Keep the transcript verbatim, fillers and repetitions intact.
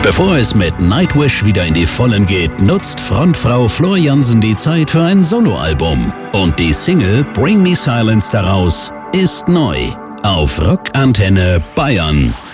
Bevor es mit Nightwish wieder in die Vollen geht, nutzt Frontfrau Floor Jansen die Zeit für ein Soloalbum. Und die Single Bring Me Silence daraus ist neu auf Rockantenne Bayern.